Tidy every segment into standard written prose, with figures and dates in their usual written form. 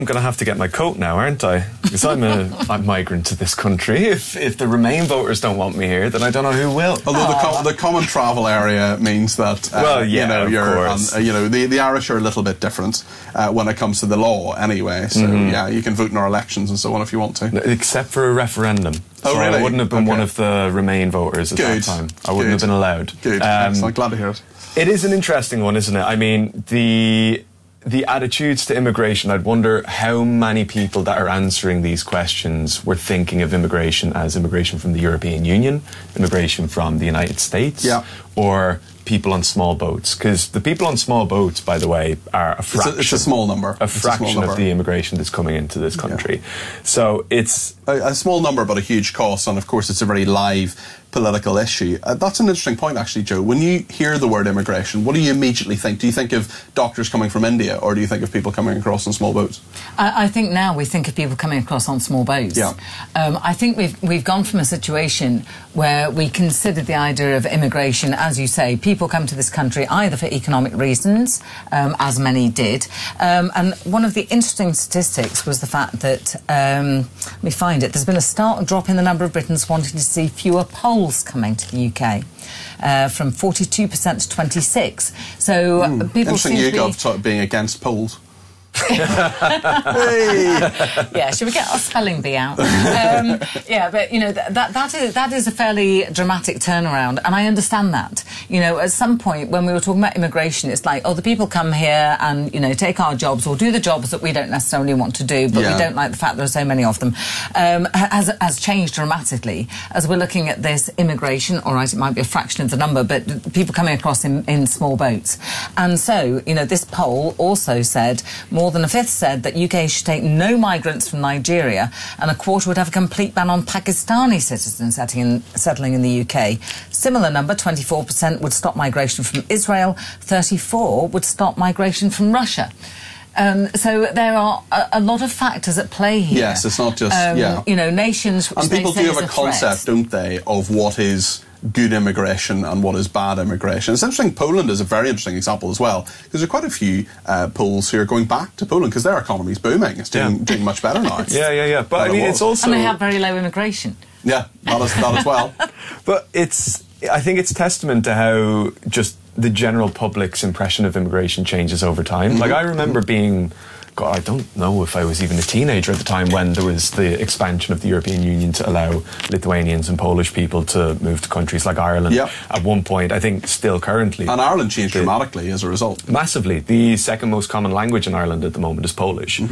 I'm going to have to get my coat now, aren't I? Because I'm a migrant to this country. If the Remain voters don't want me here, then I don't know who will. Although the common travel area means that the Irish are a little bit different when it comes to the law, anyway. So yeah, you can vote in our elections and so on if you want to, except for a referendum. Oh, so really? I wouldn't have been one of the Remain voters at that time. I wouldn't have been allowed. Good. Excellent. Glad to hear it. It is an interesting one, isn't it? I mean, the attitudes to immigration, I'd wonder how many people that are answering these questions were thinking of immigration as immigration from the European Union, immigration from the United States, or people on small boats. Because the people on small boats, by the way, are a fraction. It's a small number. A fraction of the immigration that's coming into this country. Yeah. So it's a small number, but a huge cost. And of course, it's a very live political issue. That's an interesting point, actually, Joe. When you hear the word immigration, what do you immediately think? Do you think of doctors coming from India, or do you think of people coming across on small boats? I think now we think of people coming across on small boats. Yeah. I think we've gone from a situation where we considered the idea of immigration, as you say, people come to this country either for economic reasons, as many did, and one of the interesting statistics was the fact that, let me find it, there's been a stark drop in the number of Britons wanting to see fewer Poles coming to the UK, from 42% to 26%. So people interesting seem to YouGov being against Poles. Yeah, should we get our spelling bee out? Yeah, but you know that is a fairly dramatic turnaround, and I understand that. You know, at some point when we were talking about immigration, it's like, oh, the people come here and take our jobs or do the jobs that we don't necessarily want to do, but we don't like the fact there are so many of them. Has changed dramatically as we're looking at this immigration. All right, it might be a fraction of the number, but people coming across in small boats, and so this poll also said. More than a fifth said that UK should take no migrants from Nigeria, and a quarter would have a complete ban on Pakistani citizens settling in the UK. Similar number, 24%, would stop migration from Israel, 34% would stop migration from Russia. So there are a lot of factors at play here. Yes, it's not just, nations... And people do have a concept, don't they, of what is good immigration and what is bad immigration. It's interesting, Poland is a very interesting example as well, because there are quite a few Poles who are going back to Poland because their economy is booming. It's doing much better now. Yeah. But I mean, it's also... And they have very low immigration. Yeah, that as well. But I think it's testament to how just the general public's impression of immigration changes over time. Like, I remember being... God, I don't know if I was even a teenager at the time when there was the expansion of the European Union to allow Lithuanians and Polish people to move to countries like Ireland. At one point, I think still currently. And Ireland changed dramatically as a result. Massively. The second most common language in Ireland at the moment is Polish.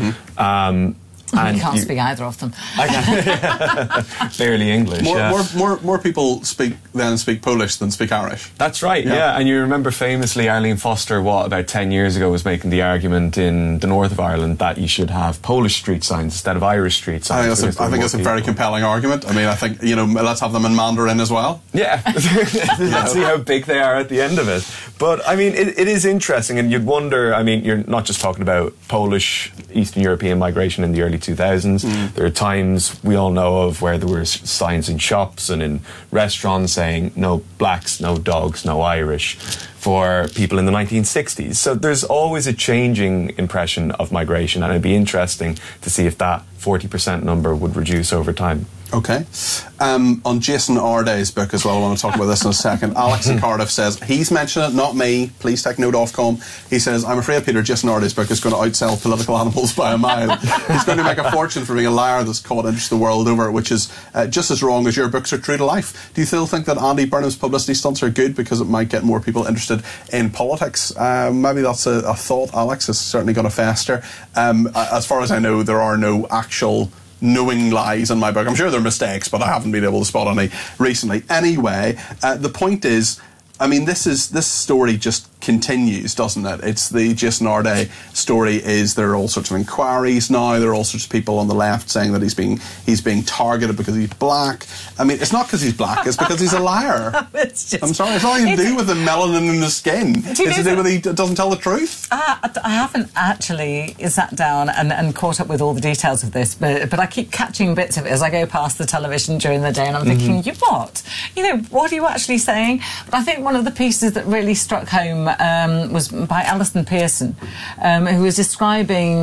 And you can't speak either of them. I can. Barely English. More people speak Polish than speak Irish. That's right, yeah. And you remember famously Arlene Foster, about 10 years ago, was making the argument in the north of Ireland that you should have Polish street signs instead of Irish street signs. I think it's a very compelling argument. I mean, I think, let's have them in Mandarin as well. Yeah. Let's see how big they are at the end of it. But, I mean, it is interesting, and you'd wonder, I mean, you're not just talking about Polish, Eastern European migration in the early 2000s. There are times we all know of where there were signs in shops and in restaurants saying no blacks, no dogs, no Irish for people in the 1960s. So there's always a changing impression of migration, and it'd be interesting to see if that 40% number would reduce over time. Okay. On Jason Arday's book as well, I want to talk about this in a second. Alex in Cardiff says, he's mentioned it, not me. Please take note, Ofcom. He says, I'm afraid, Peter, Jason Arday's book is going to outsell Political Animals by a mile. He's going to make a fortune for being a liar that's caught interest the world over, which is just as wrong as your books are true to life. Do you still think that Andy Burnham's publicity stunts are good because it might get more people interested in politics? Maybe that's a thought, Alex. It's certainly going to fester. As far as I know, there are no actual knowing lies in my book. I'm sure there are mistakes, but I haven't been able to spot any recently. Anyway, the point is, I mean, this story just continues, doesn't it? It's the Jason Arday story. There are all sorts of inquiries now. There are all sorts of people on the left saying that he's being targeted because he's black. I mean, it's not because he's black. It's because he's a liar. I'm sorry. It's nothing to do with the melanin in the skin. It's to do with he doesn't tell the truth. I haven't actually sat down and caught up with all the details of this, but I keep catching bits of it as I go past the television during the day, and I'm thinking, what are you actually saying? But I think one of the pieces that really struck home was by Alison Pearson, who was describing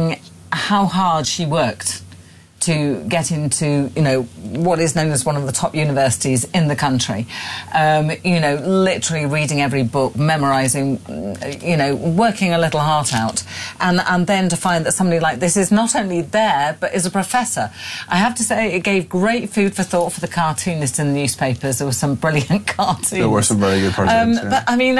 how hard she worked to get into, what is known as one of the top universities in the country. Literally reading every book, memorising, working a little heart out. And then to find that somebody like this is not only there, but is a professor. I have to say, it gave great food for thought for the cartoonists in the newspapers. There were some brilliant cartoons. There were some very good projects. But I mean,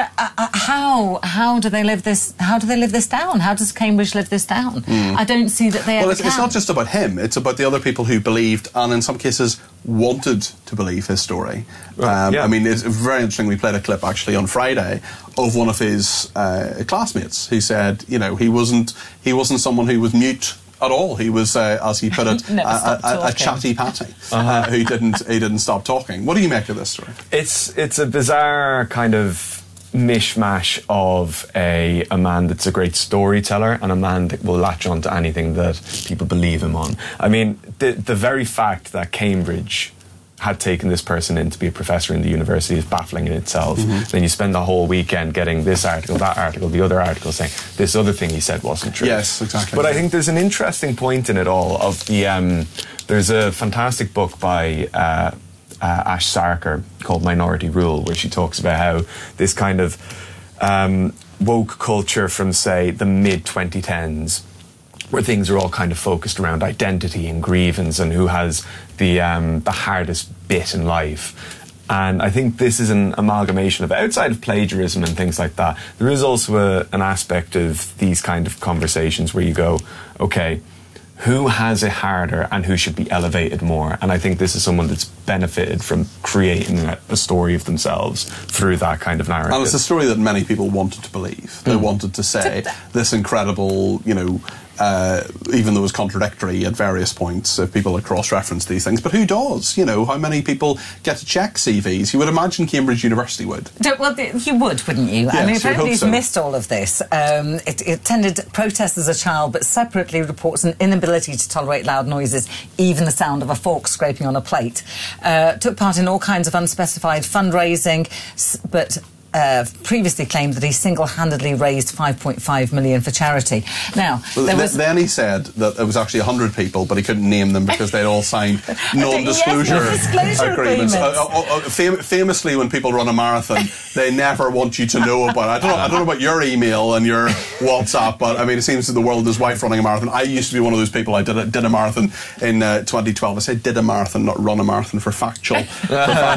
how do they live this? How do they live this down? How does Cambridge live this down? I don't see that they. Well, it's not just about him. It's about the other people who believed, and in some cases wanted to believe his story. I mean, it's very interesting. We played a clip actually on Friday of one of his classmates who said, he wasn't someone who was mute at all. He was, as he put it, a chatty patty who didn't stop talking. What do you make of this story? It's a bizarre kind of mishmash of a man that's a great storyteller and a man that will latch on to anything that people believe him on. I mean, the very fact that Cambridge had taken this person in to be a professor in the university is baffling in itself. Then you spend the whole weekend getting this article, that article, the other article saying this other thing he said wasn't true. Yes, exactly. But I think there's an interesting point in it all of the... there's a fantastic book by... Ash Sarkar called Minority Rule, where she talks about how this kind of woke culture from, say, the mid-2010s, where things are all kind of focused around identity and grievance and who has the hardest bit in life. And I think this is an amalgamation of, outside of plagiarism and things like that, there is also an aspect of these kind of conversations where you go, okay, who has it harder and who should be elevated more? And I think this is someone that's benefited from creating a story of themselves through that kind of narrative. And it's a story that many people wanted to believe. They wanted to say this incredible, even though it was contradictory at various points, if people had cross-referenced these things. But who does? How many people get to check CVs? You would imagine Cambridge University would. Well, you would, wouldn't you? Yes, I mean, if anybody's so. Missed all of this, it attended protests as a child, but separately reports an inability to tolerate loud noises, even the sound of a fork scraping on a plate. Took part in all kinds of unspecified fundraising, but previously claimed that he single-handedly raised $5.5 million for charity. Now, then he said that it was actually 100 people, but he couldn't name them because they'd all signed non-disclosure agreements. Famously, when people run a marathon, they never want you to know about it. I don't know about your email and your WhatsApp, but I mean, it seems that the world is rife running a marathon. I used to be one of those people. I did a marathon in 2012. I said did a marathon, not run a marathon, for factual reasons.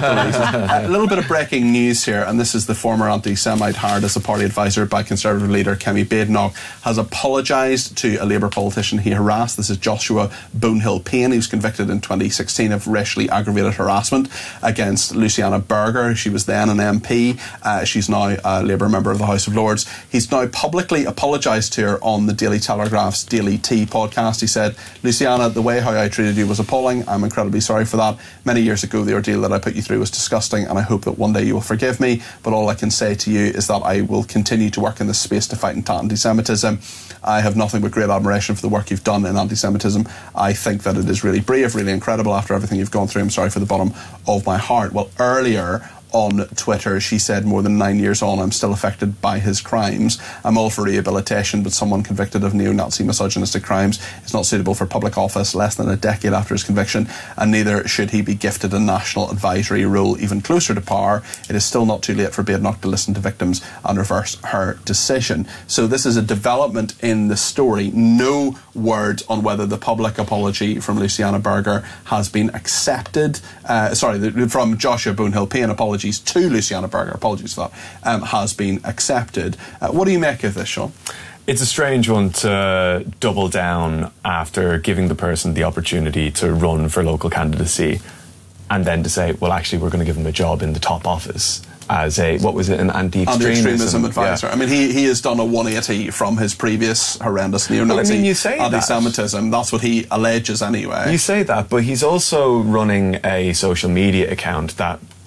A little bit of breaking news here, and this is the former anti-Semite hired as a party advisor by Conservative leader Kemi Badenoch has apologised to a Labour politician he harassed. This is Joshua Bonehill Payne. He was convicted in 2016 of racially aggravated harassment against Luciana Berger. She was then an MP. She's now a Labour member of the House of Lords. He's now publicly apologised to her on the Daily Telegraph's Daily Tea podcast. He said, "Luciana, the way how I treated you was appalling. I'm incredibly sorry for that. Many years ago, the ordeal that I put you through was disgusting, and I hope that one day you will forgive me. But all I can say to you is that I will continue to work in this space to fight anti-Semitism. I have nothing but great admiration for the work you've done in anti-Semitism. I think that it is really brave, really incredible after everything you've gone through. I'm sorry for the bottom of my heart." Well, earlier on Twitter, she said, "More than 9 years on, I'm still affected by his crimes. I'm all for rehabilitation, but someone convicted of neo-Nazi misogynistic crimes is not suitable for public office less than a decade after his conviction, and neither should he be gifted a national advisory role even closer to power. It is still not too late for Badenoch to listen to victims and reverse her decision." So this is a development in the story. No word on whether the public apology from Luciana Berger has been accepted. From Joshua Bonehill Payne, apologies to Luciana Berger, apologies for that, has been accepted. What do you make of this, Sean? It's a strange one to double down after giving the person the opportunity to run for local candidacy and then to say, well, actually, we're going to give them a job in the top office as an anti-extremism advisor. Yeah. I mean, he has done a 180 from his previous horrendous neo-Nazi anti-Semitism. That's what he alleges anyway. You say that, but he's also running a social media account that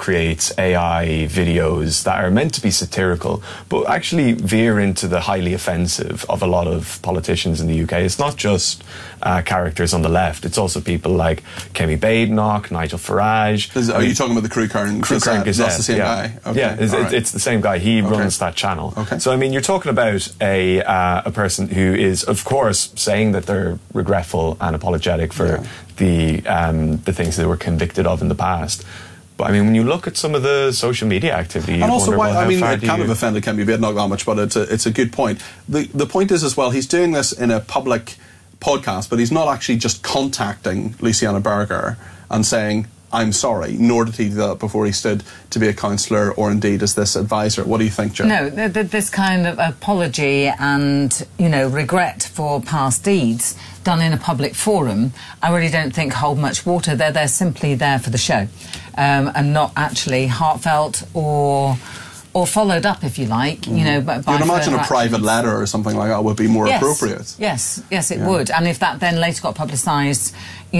creates AI videos that are meant to be satirical, but actually veer into the highly offensive of a lot of politicians in the UK. It's not just characters on the left, it's also people like Kemi Badenoch, Nigel Farage. Are you talking about the Crew Current Gazette? That's the same guy? Okay. Yeah, it's the same guy. He runs that channel. Okay. So, I mean, you're talking about a person who is, of course, saying that they're regretful and apologetic for the things they were convicted of in the past. But I mean, when you look at some of the social media activity, and also why, I mean, it kind of offended Kemi Badenoch that much, but it's a good point. The point is as well, he's doing this in a public podcast, but he's not actually just contacting Luciana Berger and saying, I'm sorry, nor did he do that before he stood to be a counsellor or indeed as this advisor. What do you think, Jo? No, this kind of apology and, regret for past deeds done in a public forum, I really don't think hold much water. They're simply there for the show, and not actually heartfelt or followed up, if you like, by You'd imagine a private letter or something like that would be more appropriate. Yes, it would. And if that then later got publicised,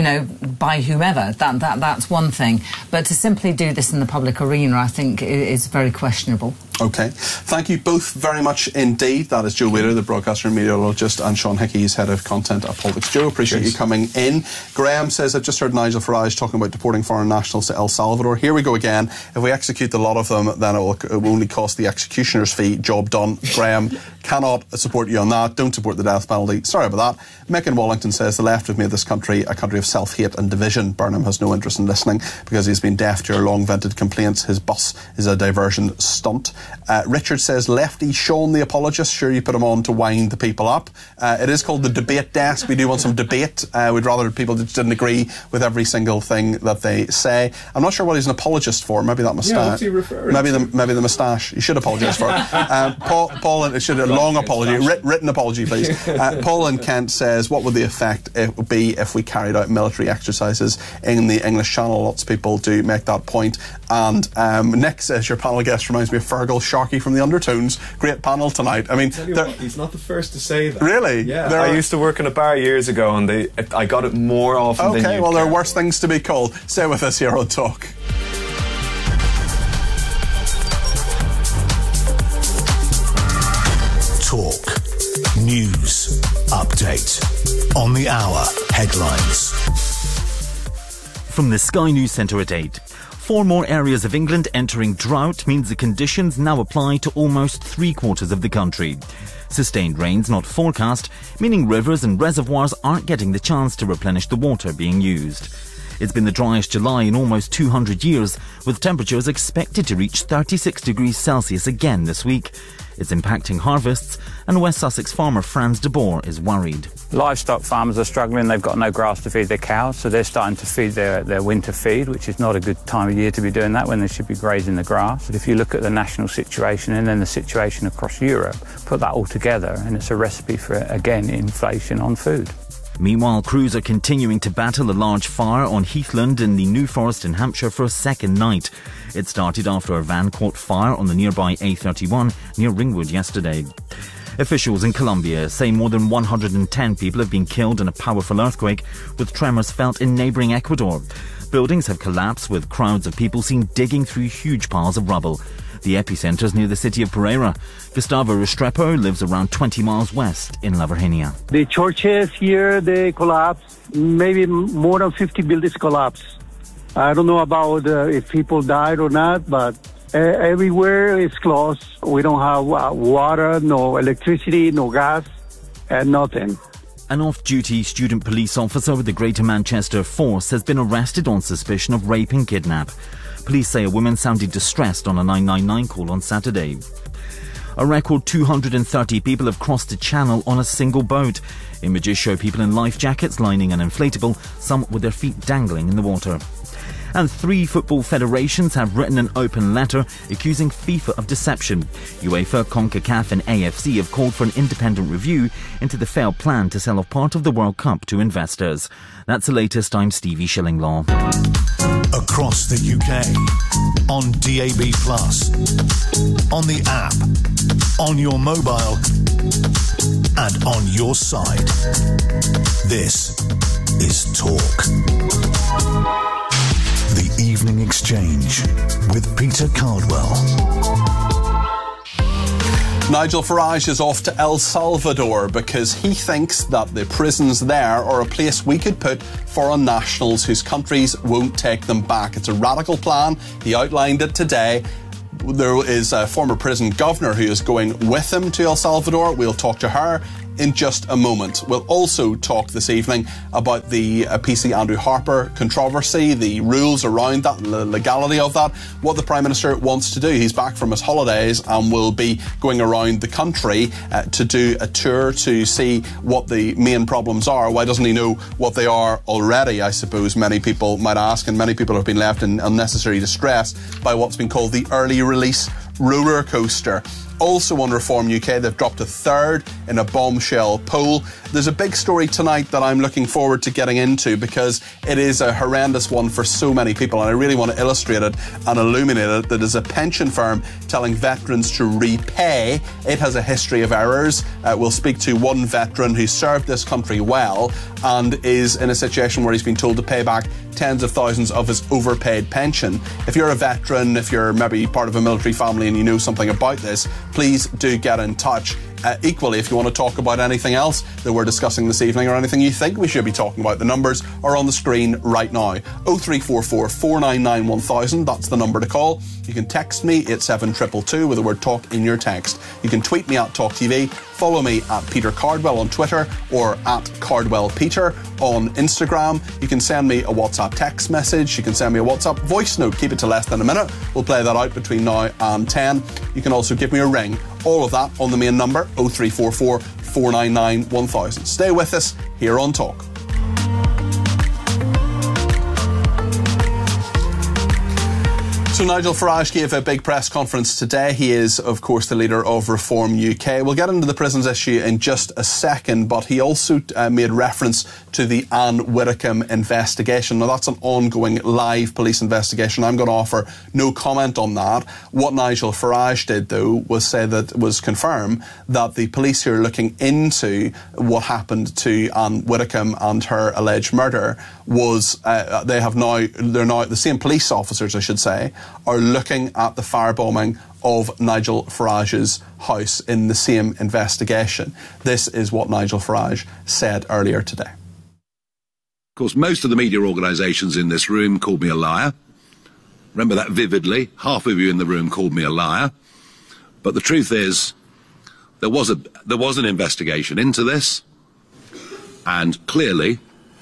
by whomever, that's one thing. But to simply do this in the public arena, I think, is very questionable. OK. Thank you both very much indeed. That is Jo Wheeler, the broadcaster and meteorologist, and Sean Hickey, head of content at Politics. Jo, appreciate you coming in. Graham says, I've just heard Nigel Farage talking about deporting foreign nationals to El Salvador. Here we go again. If we execute a lot of them, then it will only cost the executioner's fee. Job done. Graham, cannot support you on that. Don't support the death penalty. Sorry about that. Mick in Wallington says, the left have made this country a country of self-hate and division. Burnham has no interest in listening because he's been deaf to your long-vented complaints. His bus is a diversion stunt. Richard says, Lefty Sean the apologist, sure you put him on to wind the people up. It is called the debate desk. We do want some debate. We'd rather people just didn't agree with every single thing that they say. I'm not sure what he's an apologist for. Maybe that moustache. Yeah, what's he referring maybe the moustache. You should apologise for it. Paul, it should a long apology, written apology, please. Paul in Kent says, what would the effect be if we carried out military exercises in the English Channel? Lots of people do make that point. And Nick says, your panel guest reminds me of Fergal Sharkey from the Undertones. Great panel tonight. I mean, he's not the first to say that. Really? Yeah. I used to work in a bar years ago, and I got it more often than you. Well, there are worse things to be called. Stay with us here on Talk. Talk. News. Update. On the hour. Headlines. From the Sky News Centre at 8. 4 more areas of England entering drought means the conditions now apply to almost 3/4 of the country. Sustained rains not forecast, meaning rivers and reservoirs aren't getting the chance to replenish the water being used. It's been the driest July in almost 200 years, with temperatures expected to reach 36 degrees Celsius again this week. It's impacting harvests, and West Sussex farmer Franz de Boer is worried. Livestock farmers are struggling. They've got no grass to feed their cows, so they're starting to feed their winter feed, which is not a good time of year to be doing that when they should be grazing the grass. But if you look at the national situation and then the situation across Europe, put that all together, and it's a recipe for, again, inflation on food. Meanwhile, crews are continuing to battle a large fire on Heathland in the New Forest in Hampshire for a second night. It started after a van caught fire on the nearby A31 near Ringwood yesterday. Officials in Colombia say more than 110 people have been killed in a powerful earthquake, with tremors felt in neighbouring Ecuador. Buildings have collapsed, with crowds of people seen digging through huge piles of rubble. The epicentre is near the city of Pereira. Gustavo Restrepo lives around 20 miles west in La Virginia. The churches here, they collapsed. Maybe more than 50 buildings collapsed. I don't know about if people died or not, but everywhere is closed. We don't have water, no electricity, no gas, and nothing. An off-duty student police officer with the Greater Manchester Force has been arrested on suspicion of rape and kidnap. Police say a woman sounded distressed on a 999 call on Saturday. A record 230 people have crossed the channel on a single boat. Images show people in life jackets lining an inflatable, some with their feet dangling in the water. And 3 football federations have written an open letter accusing FIFA of deception. UEFA, CONCACAF and AFC have called for an independent review into the failed plan to sell off part of the World Cup to investors. That's the latest. I'm Stevie Shillinglaw. Across the UK, on DAB+, on the app, on your mobile, and on your side. This is Talk. The Evening Exchange with Peter Cardwell. Nigel Farage is off to El Salvador because he thinks that the prisons there are a place we could put foreign nationals whose countries won't take them back. It's a radical plan. He outlined it today. There is a former prison governor who is going with him to El Salvador. We'll talk to her in just a moment. We'll also talk this evening about the PC Andrew Harper controversy, the rules around that, the legality of that, what the Prime Minister wants to do. He's back from his holidays and will be going around the country to do a tour to see what the main problems are. Why doesn't he know what they are already, I suppose many people might ask, and many people have been left in unnecessary distress by what's been called the early release roller coaster. Also on Reform UK, they've dropped a third in a bombshell poll. There's a big story tonight that I'm looking forward to getting into because it is a horrendous one for so many people, and I really want to illustrate it and illuminate it. That is a pension firm telling veterans to repay. It has a history of errors. We'll speak to one veteran who served this country well and is in a situation where he's been told to pay back tens of thousands of his overpaid pension. If you're a veteran, if you're maybe part of a military family and you know something about this, please do get in touch. Equally, if you want to talk about anything else that we're discussing this evening or anything you think we should be talking about, the numbers are on the screen right now. 0344 499 1000, that's the number to call. You can text me at 72222 with the word talk in your text. You can tweet me at TalkTV, follow me at Peter Cardwell on Twitter or at CardwellPeter on Instagram. You can send me a WhatsApp text message. You can send me a WhatsApp voice note. Keep it to less than a minute. We'll play that out between now and 10. You can also give me a ring. All of that on the main number, 0344 499 1000. Stay with us here on Talk. So Nigel Farage gave a big press conference today. He is, of course, the leader of Reform UK. We'll get into the prisons issue in just a second, but he also made reference to the Anne Widdecombe investigation. Now, that's an ongoing live police investigation. I'm going to offer no comment on that. What Nigel Farage did, though, was confirm that the police who are looking into what happened to Anne Widdecombe and her alleged murder was, they're now the same police officers, I should say, are looking at the firebombing of Nigel Farage's house in the same investigation. This is what Nigel Farage said earlier today. Of course, most of the media organisations in this room called me a liar. Remember that vividly. Half of you in the room called me a liar. But the truth is, there was an investigation into this, and clearly,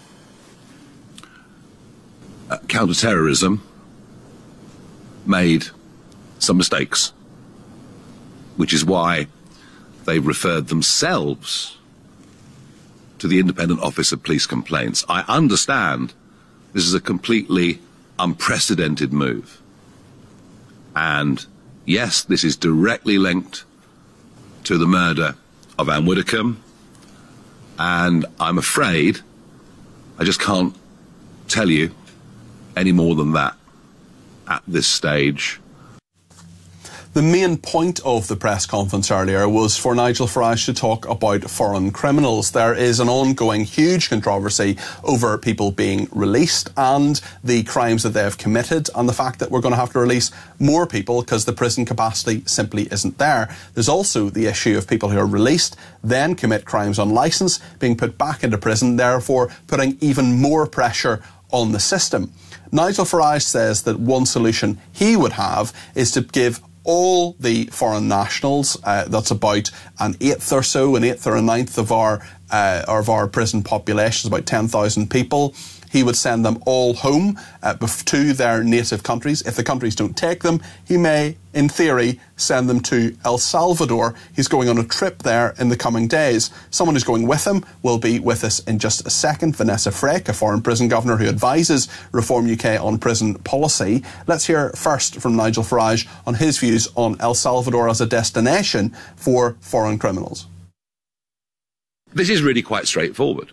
counter-terrorism made some mistakes, which is why they've referred themselves to the Independent Office of Police Complaints. I understand this is a completely unprecedented move. And yes, this is directly linked to the murder of Anne Widdecombe. And I'm afraid I just can't tell you any more than that at this stage. The main point of the press conference earlier was for Nigel Farage to talk about foreign criminals. There is an ongoing huge controversy over people being released and the crimes that they have committed, and the fact that we're going to have to release more people because the prison capacity simply isn't there. There's also the issue of people who are released, then commit crimes on licence, being put back into prison, therefore putting even more pressure on the system. Nigel Farage says that one solution he would have is to give all the foreign nationals, that's about an eighth or so, an eighth or a ninth of our prison population, about 10,000 people. He would send them all home to their native countries. If the countries don't take them, he may, in theory, send them to El Salvador. He's going on a trip there in the coming days. Someone who's going with him will be with us in just a second. Vanessa Frake, a foreign prison governor who advises Reform UK on prison policy. Let's hear first from Nigel Farage on his views on El Salvador as a destination for foreign criminals. This is really quite straightforward.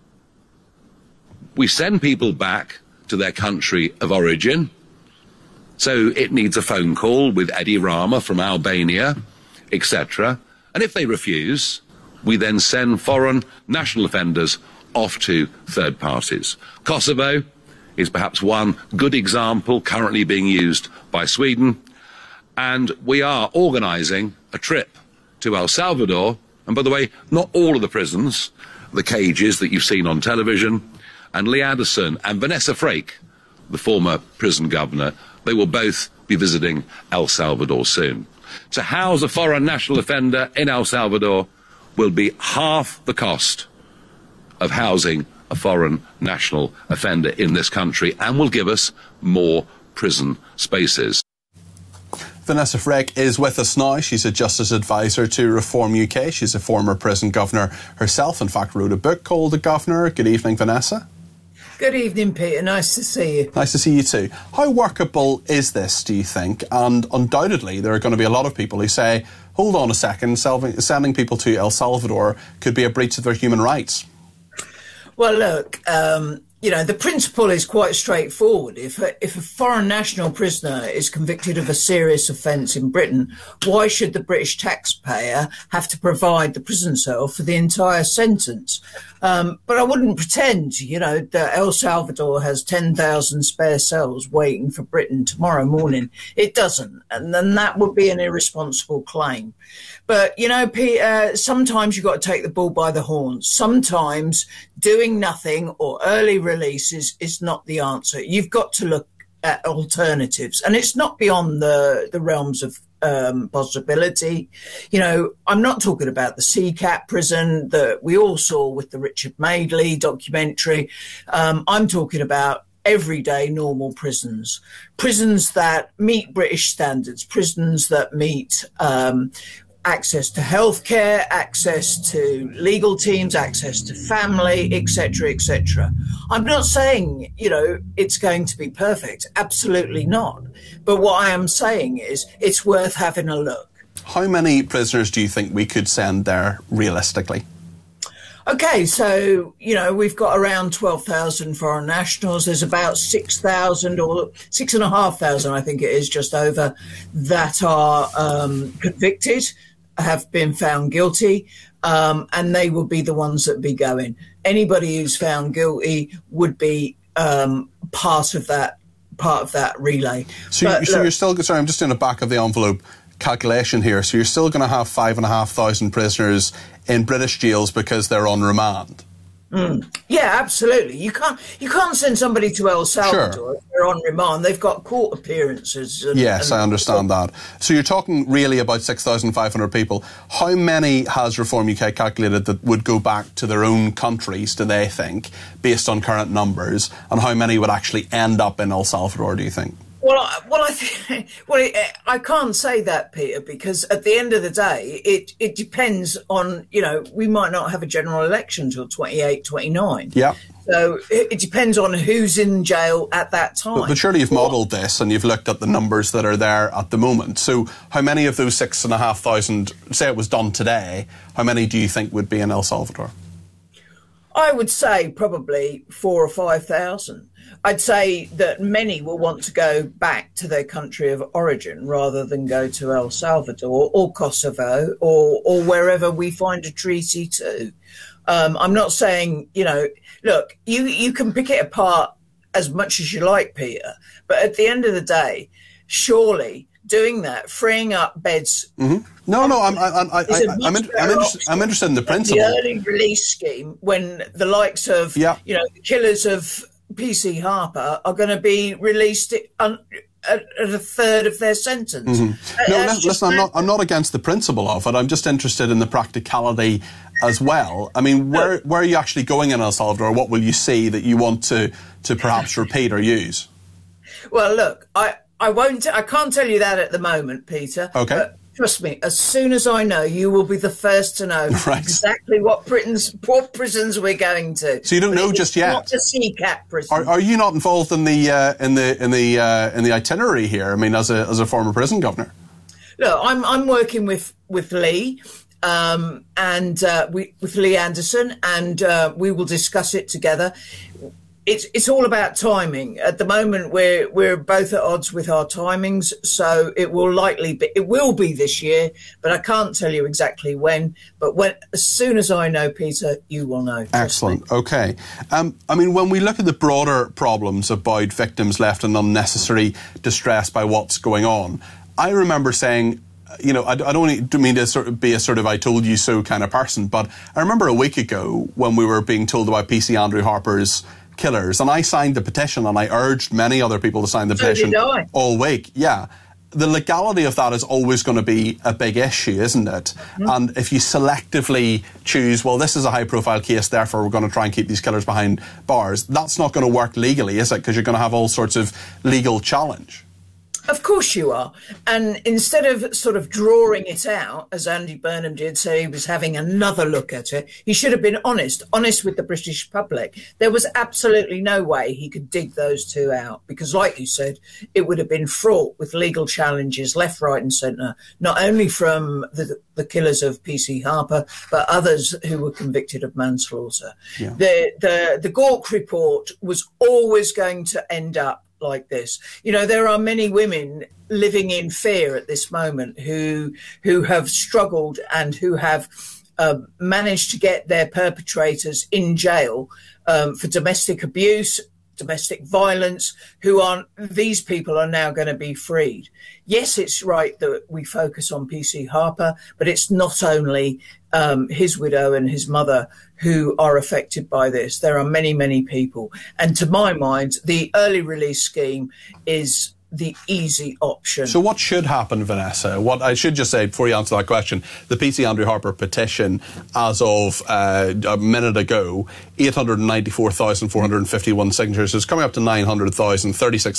We send people back to their country of origin, so it needs a phone call with Edi Rama from Albania, etc. And if they refuse, we then send foreign national offenders off to third parties. Kosovo is perhaps one good example currently being used by Sweden, and we are organising a trip to El Salvador. And by the way, not all of the prisons, the cages that you've seen on television, and Lee Anderson and Vanessa Frake, the former prison governor, they will both be visiting El Salvador soon. To house a foreign national offender in El Salvador will be half the cost of housing a foreign national offender in this country, and will give us more prison spaces. Vanessa Frake is with us now. She's a Justice Advisor to Reform UK. She's a former prison governor herself. In fact, wrote a book called The Governor. Good evening, Vanessa. Good evening, Peter. Nice to see you. Nice to see you too. How workable is this, do you think? And undoubtedly, there are going to be a lot of people who say, hold on a second, sending people to El Salvador could be a breach of their human rights. Well, look, you know, the principle is quite straightforward. If a foreign national prisoner is convicted of a serious offence in Britain, why should the British taxpayer have to provide the prison cell for the entire sentence? But I wouldn't pretend, you know, that El Salvador has 10,000 spare cells waiting for Britain tomorrow morning. It doesn't. And then that would be an irresponsible claim. But, you know, Peter, sometimes you've got to take the bull by the horns. Sometimes doing nothing or early releases is not the answer. You've got to look at alternatives. And it's not beyond the realms of possibility. You know, I'm not talking about the CCAT prison that we all saw with the Richard Madeley documentary. I'm talking about everyday normal prisons that meet British standards, prisons that meet access to healthcare, access to legal teams, access to family, etc., etc. I'm not saying, you know, it's going to be perfect. Absolutely not. But what I am saying is it's worth having a look. How many prisoners do you think we could send there realistically? Okay, so, you know, we've got around 12,000 foreign nationals. There's about 6,000 or 6,500, I think it is, just over, that are convicted, have been found guilty, and they will be the ones that be going. Anybody who's found guilty would be part of that relay. So you're still, sorry, I'm just doing a back of the envelope calculation here. So you're still going to have 5,500 prisoners in British jails because they're on remand. Yeah, absolutely. You can't send somebody to El Salvador if they're on remand. They've got court appearances. Yes, I understand that. So you're talking really about 6,500 people. How many has Reform UK calculated that would go back to their own countries, do they think, based on current numbers? And how many would actually end up in El Salvador, do you think? I can't say that, Peter, because at the end of the day, it depends on, you know, we might not have a general election till 28, 29. Yeah. So it depends on who's in jail at that time. But surely you've modelled this and you've looked at the numbers that are there at the moment. So how many of those 6,500, say it was done today, how many do you think would be in El Salvador? I would say probably 4,000 or 5,000. I'd say that many will want to go back to their country of origin rather than go to El Salvador or Kosovo or wherever we find a treaty to. I'm not saying, you know, look, you can pick it apart as much as you like, Peter, but at the end of the day, surely doing that, freeing up beds. Mm-hmm. No, I'm interested in the principle. The early release scheme, when the likes of, you know, the killers of PC Harper are going to be released at a third of their sentence. Mm-hmm. No, listen, I'm not against the principle of it. I'm just interested in the practicality as well. I mean, where are you actually going in El Salvador? What will you see that you want to perhaps repeat or use? Well, look, I can't tell you that at the moment, Peter. Okay. But trust me, as soon as I know, you will be the first to know exactly what prisons we're going to. So you don't know just yet. Not the CCAT prison. Are you not involved in the itinerary here? I mean, as a former prison governor. Look, I'm working with Lee. With Lee Anderson, and we will discuss it together. It's all about timing. At the moment, we're both at odds with our timings, so it will be this year, but I can't tell you exactly when. But as soon as I know, Peter, you will know. Excellent. Okay. I mean, when we look at the broader problems about victims left in unnecessary distress by what's going on, I remember saying, you know, I don't mean to sort of be a sort of I told you so kind of person, but I remember a week ago when we were being told about PC Andrew Harper's killers, and I signed the petition, and I urged many other people to sign the petition all week. Yeah. The legality of that is always going to be a big issue, isn't it? Mm-hmm. And if you selectively choose, well, this is a high-profile case, therefore we're going to try and keep these killers behind bars, that's not going to work legally, is it? Because you're going to have all sorts of legal challenge. Of course you are. And instead of sort of drawing it out, as Andy Burnham did, say he was having another look at it, he should have been honest with the British public. There was absolutely no way he could dig those two out because, like you said, it would have been fraught with legal challenges left, right and centre, not only from the killers of PC Harper, but others who were convicted of manslaughter. Yeah. The Gawke report was always going to end up like this. You know, there are many women living in fear at this moment who have struggled and who have managed to get their perpetrators in jail for domestic abuse, domestic violence, these people are now going to be freed. Yes, it's right that we focus on PC Harper, but it's not only his widow and his mother who are affected by this. There are many, many people. And to my mind, the early release scheme is the easy option. So what should happen, Vanessa? What I should just say before you answer that question, the PC Andrew Harper petition as of a minute ago, 894,451 signatures. It's coming up to 900,000,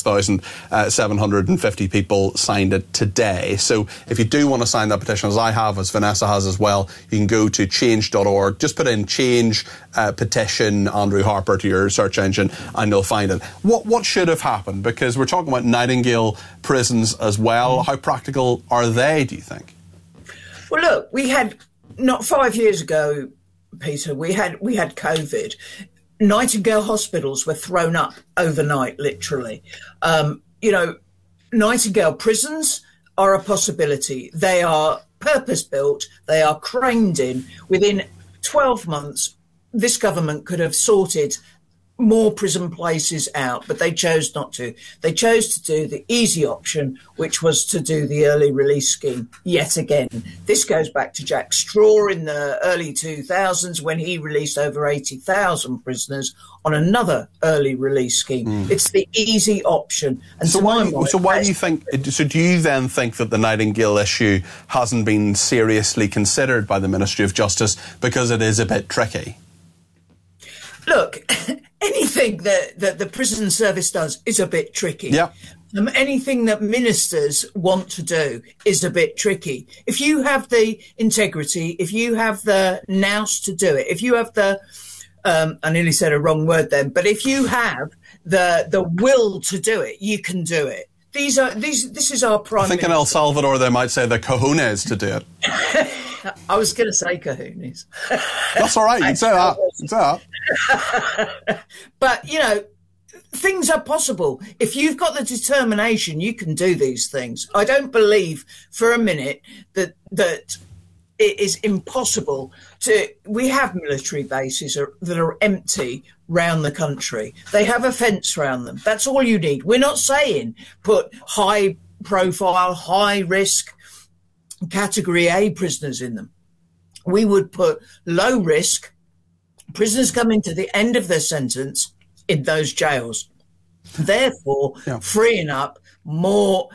36,750 people signed it today. So if you do want to sign that petition, as I have, as Vanessa has as well, you can go to change.org. Just put in change petition Andrew Harper to your search engine and you'll find it. What should have happened? Because we're talking about Nightingale prisons as well. How practical are they, do you think? Well, look, we had, not 5 years ago, Peter, we had COVID. Nightingale hospitals were thrown up overnight, literally. You know, Nightingale prisons are a possibility. They are purpose-built. They are craned in. Within 12 months, this government could have sorted more prison places out, but they chose not to. They chose to do the easy option, which was to do the early release scheme yet again. This goes back to Jack Straw in the early 2000s when he released over 80,000 prisoners on another early release scheme. It's the easy option. And so why do you think, so do you then think that the Nightingale issue hasn't been seriously considered by the Ministry of Justice because it is a bit tricky? Look, anything that the prison service does is a bit tricky. Yeah. Anything that ministers want to do is a bit tricky. If you have the integrity, if you have the nous to do it, if you have the, I nearly said a wrong word then, but if you have the will to do it, you can do it. This is our prime I think minister. In El Salvador they might say the cojones to do it. I was going to say cojones. That's all right. You can say that. But, you know, things are possible. If you've got the determination, you can do these things. I don't believe for a minute that it is impossible to... We have military bases that are empty round the country. They have a fence round them. That's all you need. We're not saying put high profile, high risk category A prisoners in them. We would put low risk prisoners coming to the end of their sentence in those jails, therefore freeing up more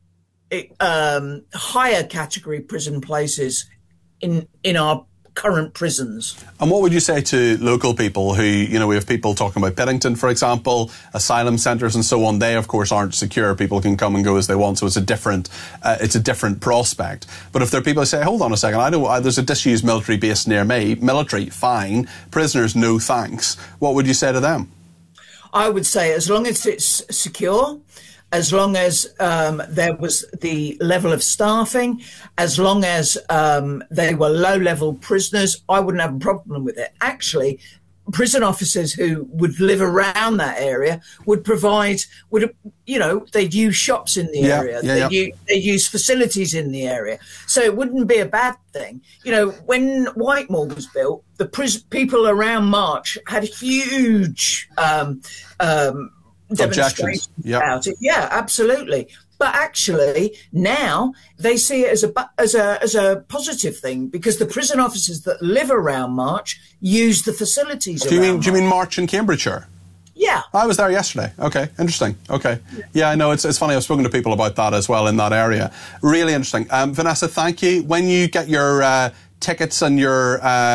higher category prison places in our current prisons. And what would you say to local people who, you know, we have people talking about Piddington, for example, asylum centres and so on. They, of course, aren't secure. People can come and go as they want, so it's a different prospect. But if there are people who say, hold on a second, there's a disused military base near me, military, fine, prisoners, no thanks, what would you say to them? I would say as long as it's secure, as long as there was the level of staffing, as long as they were low-level prisoners, I wouldn't have a problem with it. Actually, prison officers who would live around that area would they'd use shops in the area. They'd use facilities in the area. So it wouldn't be a bad thing. You know, when Whitemore was built, the people around March had huge... demonstrations about it. Yeah, absolutely. But actually, now they see it as a positive thing, because the prison officers that live around March use the facilities Do you mean March in Cambridgeshire? Yeah. I was there yesterday. Okay, interesting. Okay. Yeah, I know, it's funny. I've spoken to people about that as well in that area. Really interesting. Vanessa, thank you. When you get your tickets and your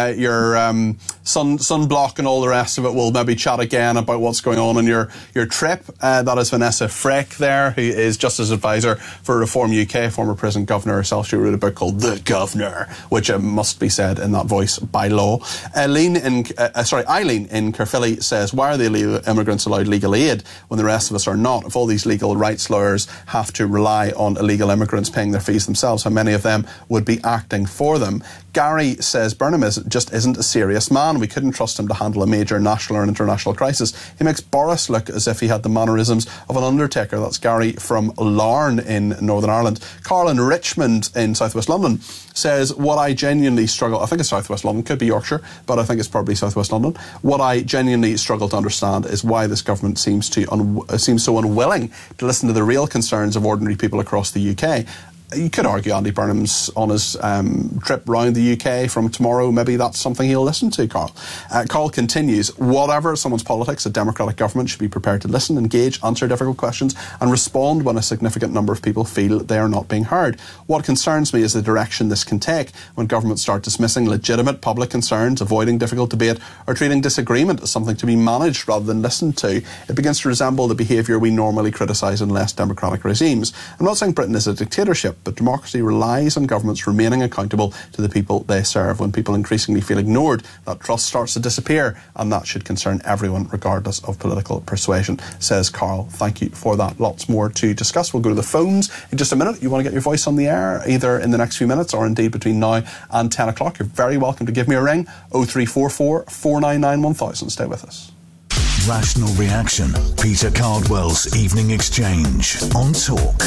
sunblock and all the rest of it, we'll maybe chat again about what's going on your trip. That is Vanessa Frick there, who is Justice Advisor for Reform UK, former prison governor herself. She wrote a book called The Governor, which must be said in that voice by law. Eileen in Caerphilly says, why are the illegal immigrants allowed legal aid when the rest of us are not? If all these legal rights lawyers have to rely on illegal immigrants paying their fees themselves, how many of them would be acting for them? Gary says Burnham just isn't a serious man. We couldn't trust him to handle a major national or international crisis. He makes Boris look as if he had the mannerisms of an undertaker. That's Gary from Larne in Northern Ireland. Carl in Richmond in southwest London says, what I genuinely struggle, I think it's southwest London, could be Yorkshire, but I think it's probably southwest London. What I genuinely struggle to understand is why this government seems so unwilling to listen to the real concerns of ordinary people across the UK. You could argue Andy Burnham's on his trip round the UK from tomorrow. Maybe that's something he'll listen to, Carl. Carl continues, whatever someone's politics, a democratic government should be prepared to listen, engage, answer difficult questions and respond when a significant number of people feel they are not being heard. What concerns me is the direction this can take when governments start dismissing legitimate public concerns, avoiding difficult debate or treating disagreement as something to be managed rather than listened to. It begins to resemble the behaviour we normally criticise in less democratic regimes. I'm not saying Britain is a dictatorship, but democracy relies on governments remaining accountable to the people they serve. When people increasingly feel ignored, that trust starts to disappear, and that should concern everyone regardless of political persuasion, says Carl. Thank you for that. Lots more to discuss. We'll go to the phones in just a minute. You want to get your voice on the air either in the next few minutes or indeed between now and 10 o'clock, you're very welcome to give me a ring. 0344 499 1000. Stay with us. Rational Reaction. Peter Cardwell's Evening Exchange on Talk.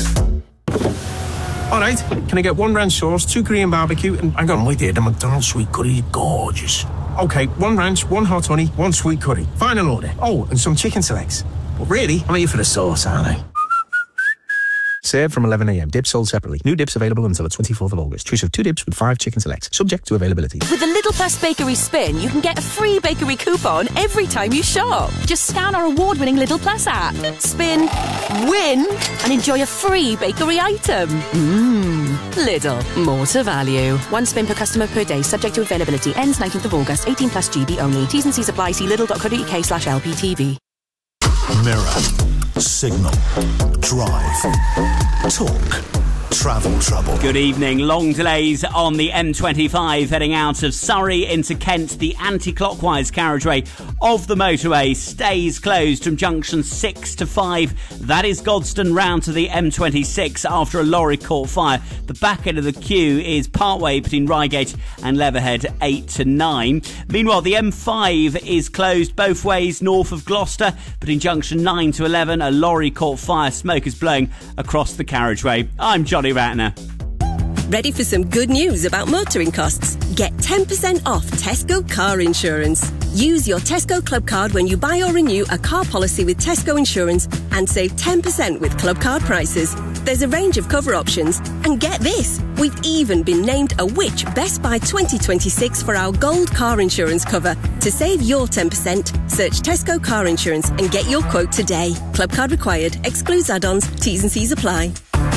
All right, can I get 1 ranch sauce, 2 Korean barbecue, and hang on, wait there, the McDonald's sweet curry, gorgeous. Okay, 1 ranch, 1 hot honey, 1 sweet curry. Final order. Oh, and some chicken selects. But really, I'm here for the sauce, aren't I? Served from 11 a.m. Dips sold separately. New dips available until the 24th of August. Choose of 2 dips with 5 chicken selects. Subject to availability. With the Lidl Plus Bakery Spin, you can get a free bakery coupon every time you shop. Just scan our award-winning Lidl Plus app. Spin, win, and enjoy a free bakery item. Lidl. More to value. 1 spin per customer per day. Subject to availability. Ends 19th of August. 18 plus GB only. T's and C's apply. See lidl.co.uk/LPTV. Mirror. Signal. Drive. Talk. Travel trouble. Good evening. Long delays on the M25 heading out of Surrey into Kent. The anti-clockwise carriageway of the motorway stays closed from junction 6 to 5. That is Godstone round to the M26 after a lorry caught fire. The back end of the queue is partway between Reigate and Leatherhead 8 to 9. Meanwhile, the M5 is closed both ways north of Gloucester between junction 9 to 11. A lorry caught fire. Smoke is blowing across the carriageway. I'm Johnny Ratner. Ready for some good news about motoring costs? Get 10% off Tesco car insurance. Use your Tesco Club card when you buy or renew a car policy with Tesco Insurance and save 10% with Club card prices. There's a range of cover options. And get this, we've even been named a Which Best Buy 2026 for our gold car insurance cover. To save your 10%, search Tesco car insurance and get your quote today. Club card required. Excludes add-ons. T's and C's apply.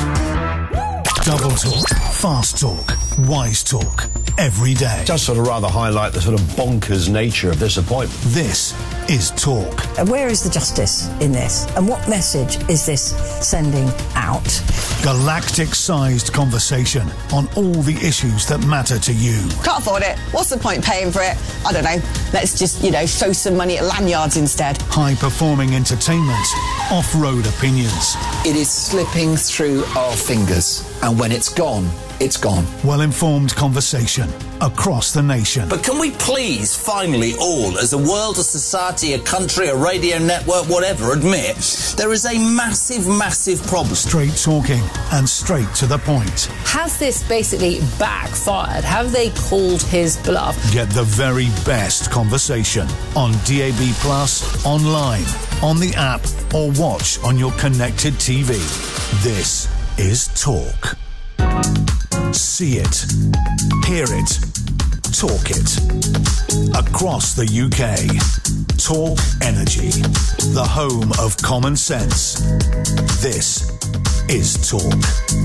Double talk, fast talk, wise talk, every day. Just sort of rather highlight the sort of bonkers nature of this appointment. This is Talk. Where is the justice in this? And what message is this sending out? Galactic-sized conversation on all the issues that matter to you. Can't afford it. What's the point paying for it? I don't know. Let's just, throw some money at lanyards instead. High-performing entertainment, off-road opinions. It is slipping through our fingers. And when it's gone, it's gone. Well-informed conversation across the nation. But can we please finally all, as a world, a society, a country, a radio network, whatever, admit there is a massive, massive problem? Straight talking and straight to the point. Has this basically backfired? Have they called his bluff? Get the very best conversation on DAB+, online, on the app, or watch on your connected TV. This is talk. See it, hear it, talk it. Across the UK, Talk Energy, the home of common sense. This is Talk.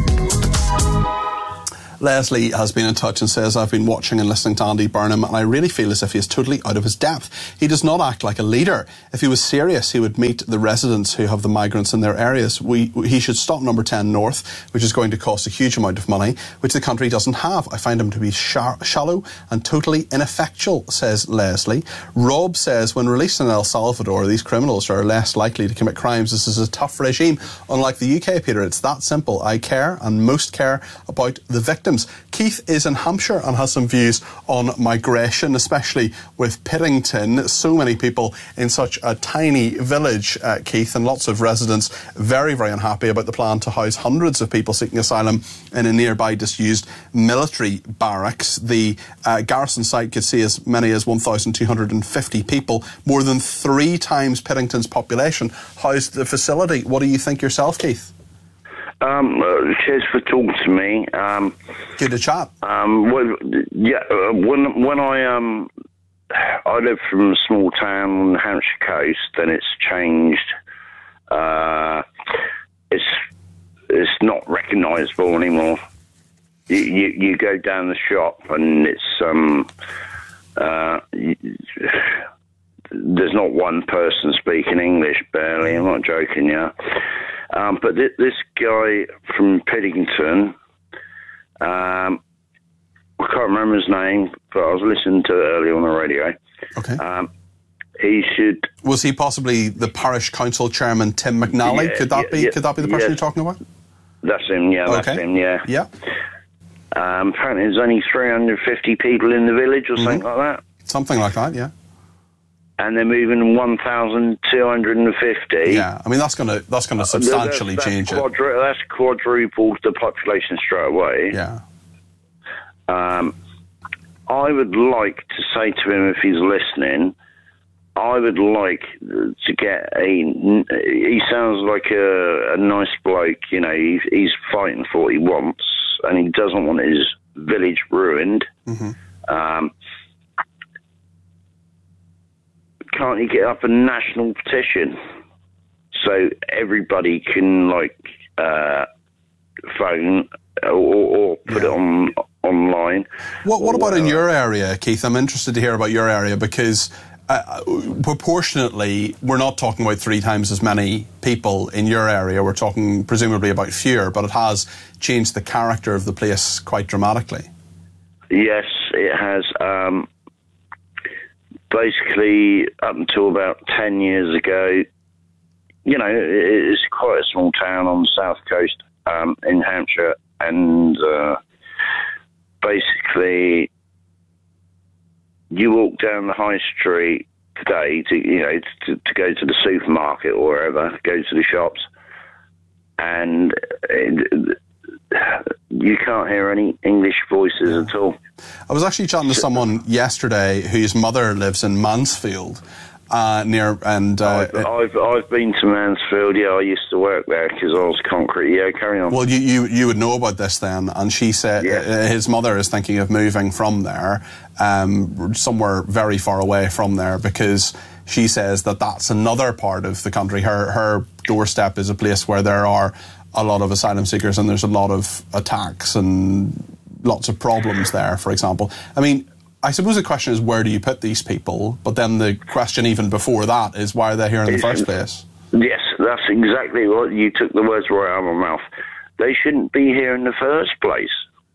Leslie has been in touch and says, I've been watching and listening to Andy Burnham and I really feel as if he is totally out of his depth. He does not act like a leader. If he was serious, he would meet the residents who have the migrants in their areas. He should stop Number 10 North, which is going to cost a huge amount of money, which the country doesn't have. I find him to be shallow and totally ineffectual, says Leslie. Rob says, when released in El Salvador, these criminals are less likely to commit crimes. This is a tough regime. Unlike the UK, Peter, it's that simple. I care, and most care, about the victims. Keith is in Hampshire and has some views on migration, especially with Piddington. So many people in such a tiny village, Keith, and lots of residents very, very unhappy about the plan to house hundreds of people seeking asylum in a nearby disused military barracks. The garrison site could see as many as 1,250 people, more than 3 times Piddington's population, housed the facility. What do you think yourself, Keith? Cheers for talking to me. Good to chat. When I live from a small town on the Hampshire coast, and it's changed. It's not recognisable anymore. You go down the shop and it's there's not one person speaking English, barely. I'm not joking, yeah. But this guy from Piddington, I can't remember his name, but I was listening to it earlier on the radio. Okay. He should. Was he possibly the parish council chairman, Tim McNally? Yeah, could that be the person you're talking about? That's him. Yeah, that's him. Yeah. Yeah. Apparently, there's only 350 people in the village, or something like that. Something like that. Yeah. And they're moving 1,250. Yeah, I mean that's going to substantially change it. That's quadrupled the population straight away. Yeah. I would like to say to him, if he's listening, I would like to get he sounds like a nice bloke, you know, he's fighting for what he wants, and he doesn't want his village ruined. Mm-hmm. Can't you get up a national petition so everybody can phone or put it online? What about in your area, Keith? I'm interested to hear about your area because proportionately we're not talking about 3 times as many people in your area. We're talking presumably about fewer, but it has changed the character of the place quite dramatically. Yes, it has. Basically, up until about 10 years ago, you know, it's quite a small town on the south coast in Hampshire, and basically, you walk down the high street today to go to the supermarket or wherever, go to the shops, and you can't hear any English voices at all. I was actually chatting to someone yesterday whose mother lives in Mansfield, I've been to Mansfield. Yeah, I used to work there because I was concrete. Yeah, carry on. Well, you would know about this then, and she said his mother is thinking of moving from there, somewhere very far away from there, because she says that's another part of the country. Her doorstep is a place where there are a lot of asylum seekers and there's a lot of attacks and lots of problems there, for example. I mean, I suppose the question is, where do you put these people? But then the question even before that is, why are they here in the first place? Yes, that's exactly what you took the words right out of my mouth. They shouldn't be here in the first place.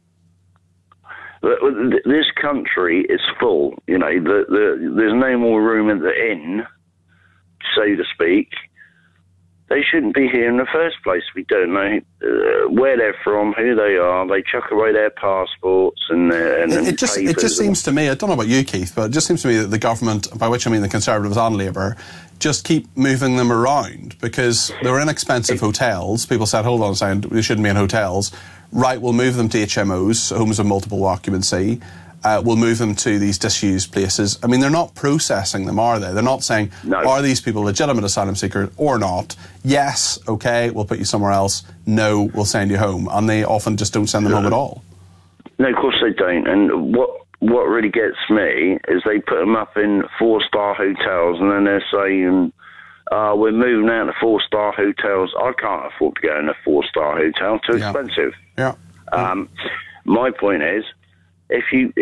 This country is full. You know, there's no more room at the inn, so to speak. They shouldn't be here in the first place. We don't know where they're from, who they are. They chuck away their passports and it just seems to me, I don't know about you, Keith, but it just seems to me that the government, by which I mean the Conservatives and Labour, just keep moving them around because they're inexpensive hotels. People said, hold on a second, they shouldn't be in hotels. Right, we'll move them to HMOs, homes of multiple occupancy. will move them to these disused places. I mean, they're not processing them, are they? They're not saying, are these people legitimate asylum seekers or not? Yes, okay, we'll put you somewhere else. No, we'll send you home. And they often just don't send them home at all. No, of course they don't. And what really gets me is they put them up in 4-star hotels, and then they're saying, we're moving out to 4-star hotels. I can't afford to go in a 4-star hotel. Too expensive. Yeah. My point is, if you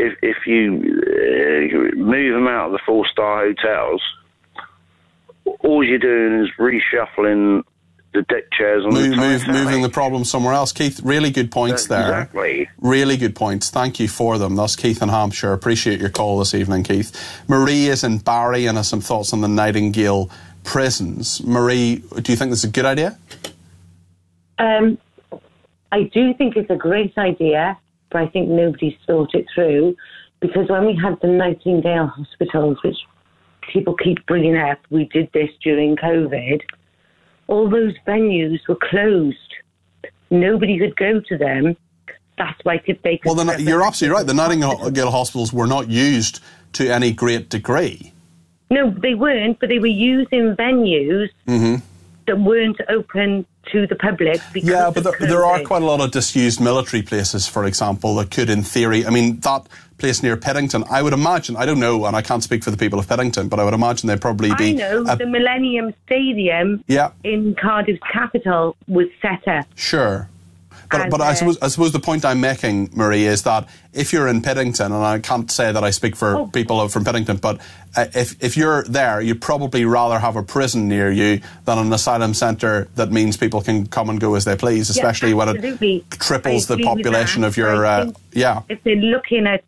move them out of the 4-star hotels, all you're doing is reshuffling the deck chairs on moving the problem somewhere else. Keith, really good points there. Exactly. Really good points. Thank you for them. That's Keith in Hampshire. Appreciate your call this evening, Keith. Marie is in Barry and has some thoughts on the Nightingale prisons. Marie, do you think this is a good idea? I do think it's a great idea, but I think nobody's thought it through, because when we had the Nightingale hospitals, which people keep bringing up, we did this during COVID, all those venues were closed. Nobody could go to them. That's why they could... Well, you're absolutely right. The Nightingale hospitals were not used to any great degree. No, they weren't, but they were using venues that weren't open to the public. Yeah, but there are quite a lot of disused military places, for example, that could, in theory... I mean, that place near Piddington, I would imagine, I don't know, and I can't speak for the people of Piddington, but I would imagine they'd probably be... I know, the Millennium Stadium in Cardiff's capital was set up. Sure. But I suppose the point I'm making, Marie, is that if you're in Piddington, and I can't say that I speak for people from Piddington, but if you're there, you'd probably rather have a prison near you than an asylum centre that means people can come and go as they please, especially when it triples the population of your... If they're looking at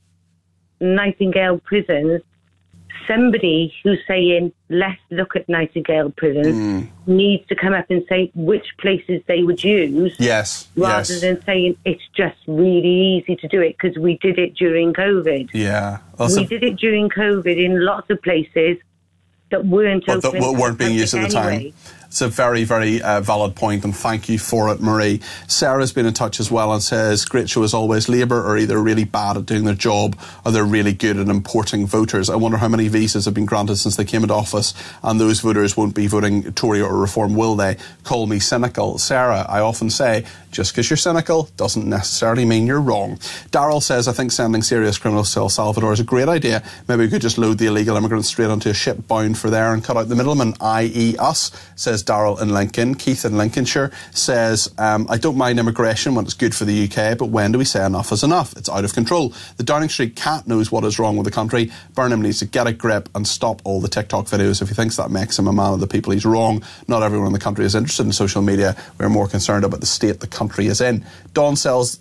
Nightingale prisons, somebody who's saying, let's look at Nightingale prisons, needs to come up and say which places they would use. Rather than saying it's just really easy to do it because we did it during COVID. Yeah. We did it during COVID in lots of places that weren't open. That weren't being used at the time. It's a very, very valid point, and thank you for it, Marie. Sarah's been in touch as well and says, great show as always. Labour are either really bad at doing their job or they're really good at importing voters. I wonder how many visas have been granted since they came into office, and those voters won't be voting Tory or Reform, will they? Call me cynical. Sarah, I often say, just because you're cynical doesn't necessarily mean you're wrong. Darryl says, I think sending serious criminals to El Salvador is a great idea. Maybe we could just load the illegal immigrants straight onto a ship bound for there and cut out the middlemen, i.e. us, says Darryl in Lincoln. Keith in Lincolnshire says, I don't mind immigration when it's good for the UK, but when do we say enough is enough? It's out of control. The Downing Street cat knows what is wrong with the country. Burnham needs to get a grip and stop all the TikTok videos. If he thinks that makes him a man of the people, he's wrong. Not everyone in the country is interested in social media. We're more concerned about the state the country is in. Dawn says,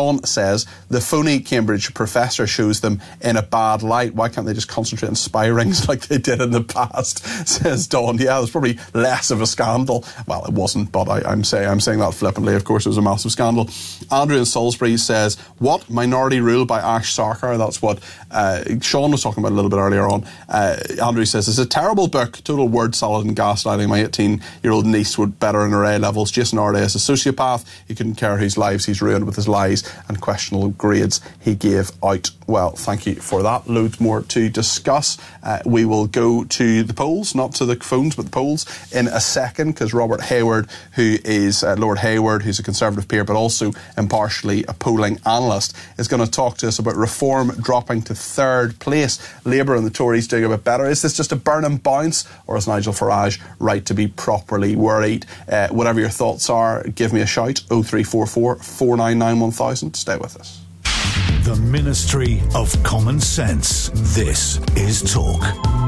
the phony Cambridge professor shows them in a bad light. Why can't they just concentrate on spy rings like they did in the past? Says Dawn. Yeah, there's probably less of a scandal. Well, it wasn't, but I'm saying that flippantly. Of course, it was a massive scandal. Andrew in Salisbury says, what? Minority Rule by Ash Sarkar. That's what Sean was talking about a little bit earlier on. Andrew says, it's a terrible book, total word salad and gaslighting. My 18-year-old niece would better in her A levels. Jason Arday is a sociopath. He couldn't care whose lives he's ruined with his lies and questionable grades he gave out. Well, thank you for that. Loads more to discuss. We will go to the polls, not to the phones, but the polls in a second, because Robert Hayward, who is Lord Hayward, who's a Conservative peer, but also impartially a polling analyst, is going to talk to us about Reform dropping to third place. Labour and the Tories doing a bit better. Is this just a Burnham bounce, or is Nigel Farage right to be properly worried? Whatever your thoughts are, give me a shout. 0344 499 1000. Stay with us. The Ministry of Common Sense. This is Talk.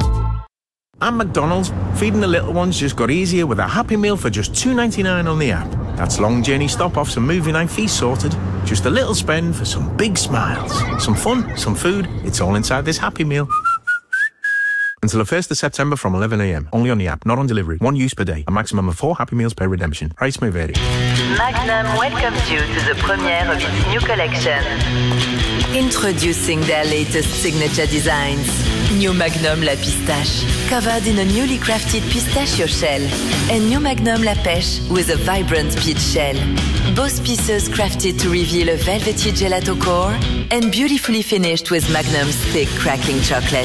At McDonald's, feeding the little ones just got easier with a Happy Meal for just $2.99 on the app. That's long journey stop-offs and movie night feast sorted. Just a little spend for some big smiles. Some fun, some food, it's all inside this Happy Meal. Until the 1st of September from 11 a.m. Only on the app, not on delivery. One use per day. A maximum of 4 Happy Meals per redemption. Price may vary. Magnum welcomes you to the premiere of its new collection. Introducing their latest signature designs. New Magnum La Pistache, covered in a newly crafted pistachio shell. And New Magnum La Pêche with a vibrant peach shell. Both pieces crafted to reveal a velvety gelato core and beautifully finished with Magnum's thick crackling chocolate.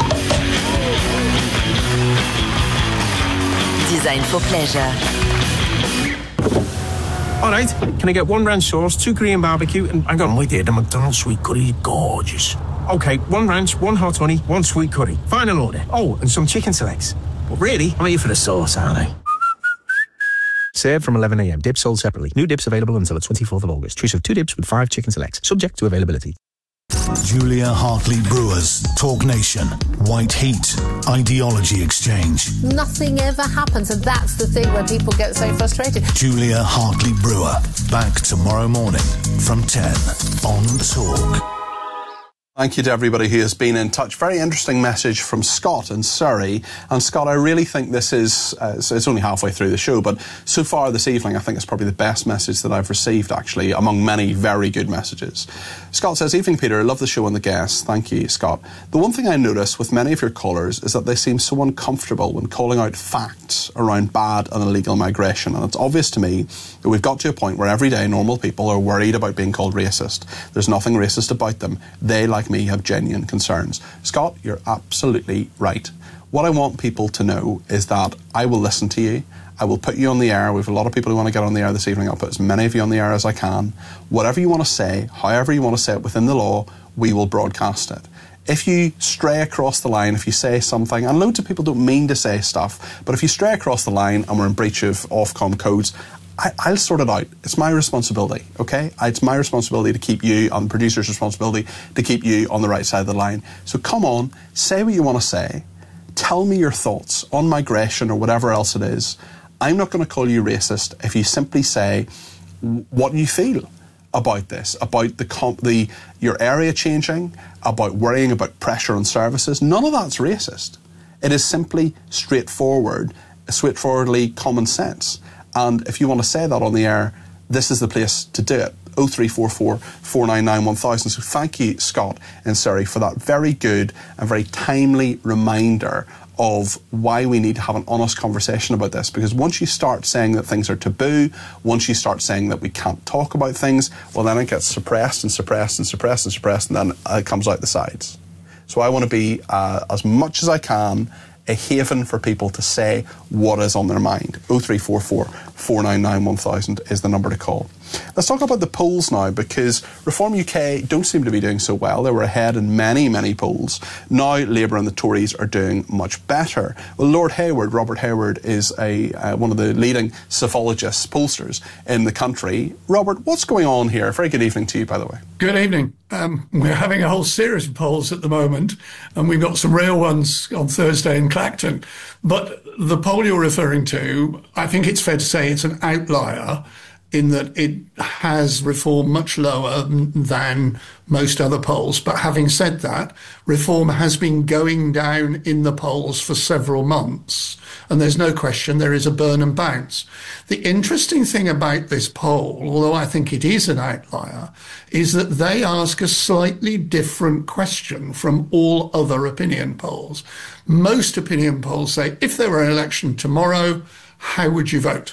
Designed for pleasure. All right, can I get 1 ranch sauce, 2 Korean barbecue, and hang on, wait there, the McDonald's sweet curry, gorgeous. Okay, 1 ranch, 1 hot honey, 1 sweet curry. Final order. Oh, and some chicken selects. But really, I'm here for the sauce, aren't I? Served from 11 a.m. Dips sold separately. New dips available until the 24th of August. Choose of 2 dips with 5 chicken selects. Subject to availability. Julia Hartley Brewers, Talk Nation, White Heat, Ideology Exchange. Nothing ever happens, and that's the thing where people get so frustrated. Julia Hartley Brewer, back tomorrow morning from 10 on Talk. Thank you to everybody who has been in touch. Very interesting message from Scott in Surrey. And Scott, I really think this is, so it's only halfway through the show, but so far this evening I think it's probably the best message that I've received, actually, among many very good messages. Scott says, "Evening Peter, I love the show and the guests." Thank you, Scott. "The one thing I notice with many of your callers is that they seem so uncomfortable when calling out facts around bad and illegal migration. And it's obvious to me that we've got to a point where everyday normal people are worried about being called racist. There's nothing racist about them. They, like me, have genuine concerns." Scott, you're absolutely right. What I want people to know is that I will listen to you. I will put you on the air. We have a lot of people who want to get on the air this evening. I'll put as many of you on the air as I can. Whatever you want to say, however you want to say it within the law, we will broadcast it. If you stray across the line, if you say something, and loads of people don't mean to say stuff, but if you stray across the line and we're in breach of Ofcom codes, I'll sort it out. It's my responsibility, okay? It's my responsibility to keep you, and the producer's responsibility to keep you on the right side of the line. So come on, say what you want to say. Tell me your thoughts on migration or whatever else it is. I'm not going to call you racist if you simply say what you feel about this, about your area changing, about worrying about pressure on services. None of that's racist. It is simply straightforwardly common sense. And if you want to say that on the air, this is the place to do it. 0344 499 1000. So thank you, Scott in Surrey, for that very good and very timely reminder of why we need to have an honest conversation about this. Because once you start saying that things are taboo, once you start saying that we can't talk about things, well, then it gets suppressed and suppressed and suppressed and suppressed, and then it comes out the sides. So I want to be, as much as I can, a haven for people to say what is on their mind. 0344 499 1000 is the number to call. Let's talk about the polls now, because Reform UK don't seem to be doing so well. They were ahead in many, many polls. Now Labour and the Tories are doing much better. Well, Lord Hayward, Robert Hayward, is one of the leading psephologists, pollsters in the country. Robert, what's going on here? Very good evening to you, by the way. Good evening. We're having a whole series of polls at the moment, and we've got some real ones on Thursday in Clacton. But the poll you're referring to, I think it's fair to say it's an outlier in that it has Reform much lower than most other polls. But having said that, Reform has been going down in the polls for several months. And there's no question there is a burn and bounce. The interesting thing about this poll, although I think it is an outlier, is that they ask a slightly different question from all other opinion polls. Most opinion polls say, if there were an election tomorrow, how would you vote?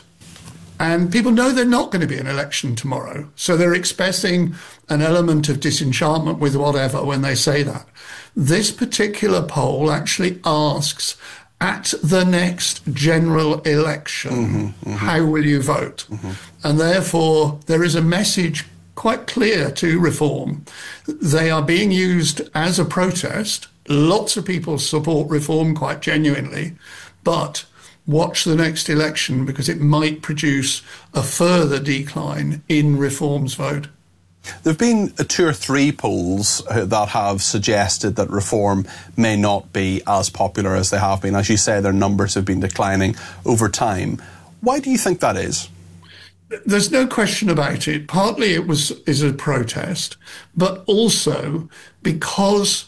And people know they're not going to be an election tomorrow. So they're expecting an element of disenchantment with whatever when they say that. This particular poll actually asks, at the next general election, how will you vote? And therefore, there is a message quite clear to Reform. They are being used as a protest. Lots of people support Reform quite genuinely, but watch the next election because it might produce a further decline in Reform's vote. There have been 2 or 3 polls that have suggested that Reform may not be as popular as they have been. As you say, their numbers have been declining over time. Why do you think that is? There's no question about it. Partly it is a protest, but also because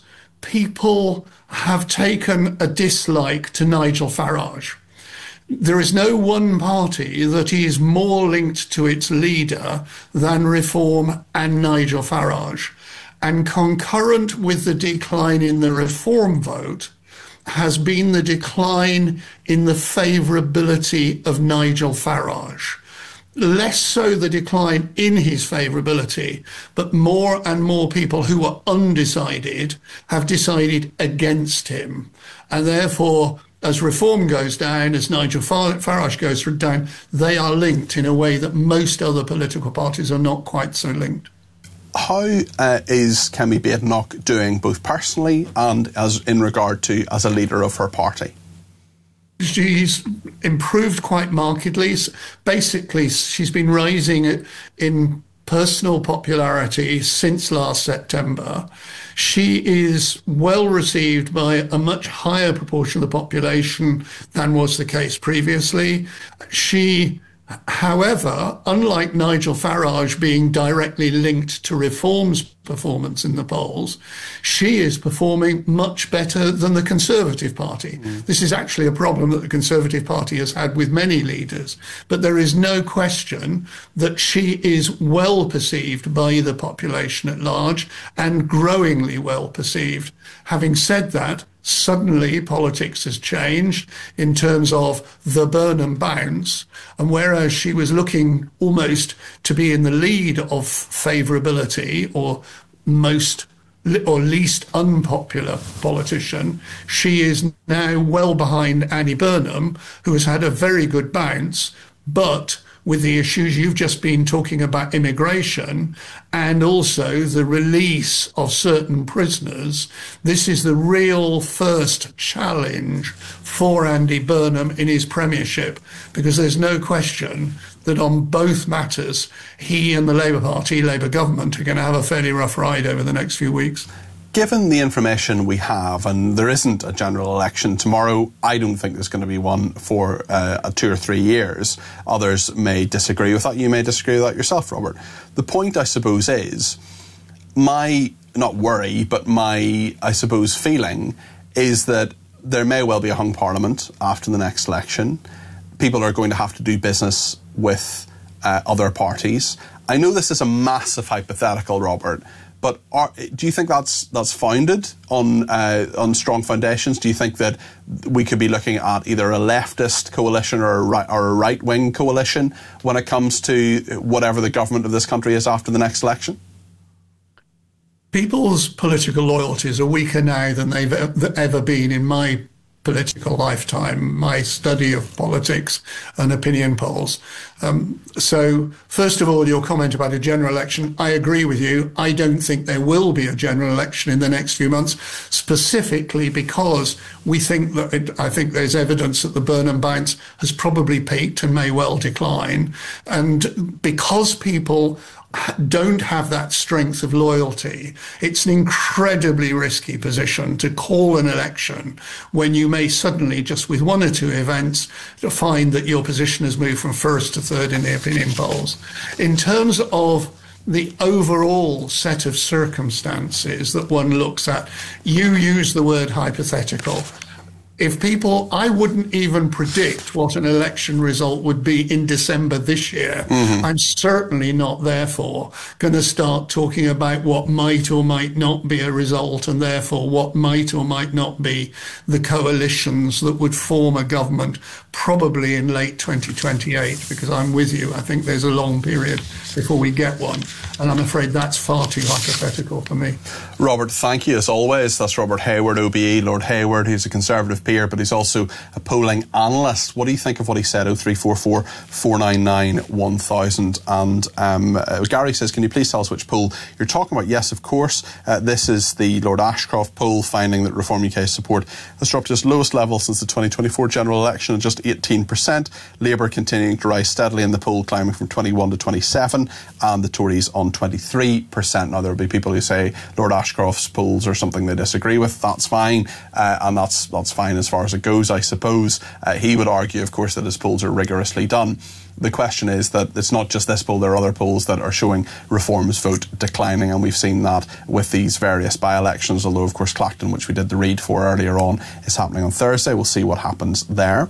people have taken a dislike to Nigel Farage. There is no one party that is more linked to its leader than Reform and Nigel Farage. And concurrent with the decline in the Reform vote has been the decline in the favourability of Nigel Farage. less so the decline in his favourability, but more and more people who are undecided have decided against him. And therefore, as Reform goes down, as Nigel Farage goes down, they are linked in a way that most other political parties are not quite so linked. How is Kemi Badenoch doing, both personally and as in regard to as a leader of her party? She's improved quite markedly. Basically, she's been rising in personal popularity since last September. She is well received by a much higher proportion of the population than was the case previously. She, however, unlike Nigel Farage being directly linked to Reform's performance in the polls, she is performing much better than the Conservative Party. This is actually a problem that the Conservative Party has had with many leaders, but there is no question that she is well perceived by the population at large and growingly well perceived. Having said that, suddenly politics has changed in terms of the Burnham bounce, and whereas she was looking almost to be in the lead of favourability or most or least unpopular politician, she is now well behind Annie Burnham, who has had a very good bounce, but with the issues you've just been talking about, immigration, and also the release of certain prisoners, this is the real first challenge for Andy Burnham in his premiership, because there's no question that on both matters, he and the Labour Party, Labour government, are going to have a fairly rough ride over the next few weeks. Given the information we have, and there isn't a general election tomorrow, I don't think there's going to be one for 2 or 3 years. Others may disagree with that. You may disagree with that yourself, Robert. The point, I suppose, is my, not worry, but my, I suppose, feeling is that there may well be a hung parliament after the next election. People are going to have to do business with other parties. I know this is a massive hypothetical, Robert, but do you think that's founded on strong foundations? Do you think that we could be looking at either a leftist coalition or a right-wing coalition when it comes to whatever the government of this country is after the next election? People's political loyalties are weaker now than they've ever been in my political lifetime, my study of politics and opinion polls. So, first of all, your comment about a general election, I agree with you. I don't think there will be a general election in the next few months, specifically because we think that I think there's evidence that the Burnham bounce has probably peaked and may well decline. And because people don't have that strength of loyalty, it's an incredibly risky position to call an election when you may suddenly, just with 1 or 2 events, find that your position has moved from first to third in the opinion polls. In terms of the overall set of circumstances that one looks at, you use the word hypothetical. If people, I wouldn't even predict what an election result would be in December this year. I'm certainly not, therefore, going to start talking about what might or might not be a result, and therefore what might or might not be the coalitions that would form a government, probably in late 2028, because I'm with you. I think there's a long period before we get one, and I'm afraid that's far too hypothetical for me. Robert, thank you as always. That's Robert Hayward, OBE. Lord Hayward, who's a Conservative peer, but he's also a polling analyst. What do you think of what he said? 0344 499 1000. And Gary says, can you please tell us which poll you're talking about? Yes, of course. This is the Lord Ashcroft poll, finding that Reform UK's support has dropped to its lowest level since the 2024 general election at just 18%. Labour continuing to rise steadily in the poll, climbing from 21 to 27, and the Tories on 23%. Now, there will be people who say Lord Ashcroft's polls are something they disagree with. That's fine, and that's fine as far as it goes, I suppose. He would argue, of course, that his polls are rigorously done. The question is that it's not just this poll, there are other polls that are showing Reform's vote declining, and we've seen that with these various by-elections, although, of course, Clacton, which we did the read for earlier on, is happening on Thursday. We'll see what happens there.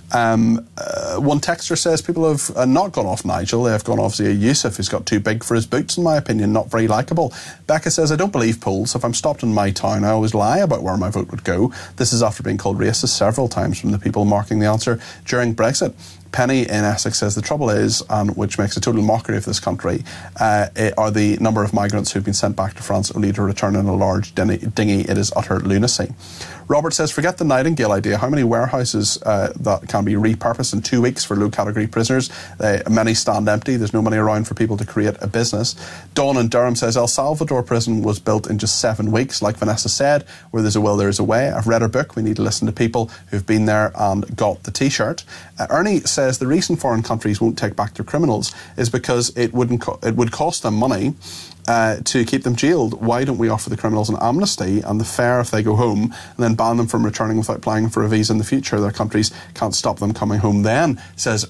One texter says people have not gone off Nigel. They have gone off Zia Youssef, who's got too big for his boots, in my opinion, not very likeable. Becca says, I don't believe polls. If I'm stopped in my town, I always lie about where my vote would go. This is after being called racist several times from the people marking the answer during Brexit. Penny in Essex says the trouble is, and which makes a total mockery of this country, are the number of migrants who've been sent back to France only to return in a large dinghy. It is utter lunacy. Robert says, forget the Nightingale idea. How many warehouses that can be repurposed in 2 weeks for low-category prisoners? Many stand empty. There's no money around for people to create a business. Dawn in Durham says, El Salvador prison was built in just 7 weeks. Like Vanessa said, where there's a will, there's a way. I've read her book. We need to listen to people who've been there and got the T-shirt. Ernie says the reason foreign countries won't take back their criminals is because it would cost them money to keep them jailed. Why don't we offer the criminals an amnesty and the fare if they go home, and then ban them from returning without applying for a visa in the future? Their countries can't stop them coming home then, says